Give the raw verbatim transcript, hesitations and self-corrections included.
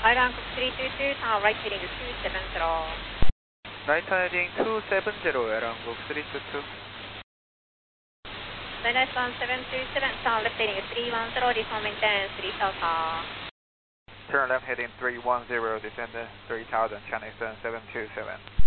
Right Hankook three two two, turn right heading to two seven zero. Right heading two seven zero, Air Hankook three two two. Minus one seven two seven, turn left heading to three one zero, descend maintain three thousand. Turn left heading three one zero, descend three thousand, Chinese seven two seven.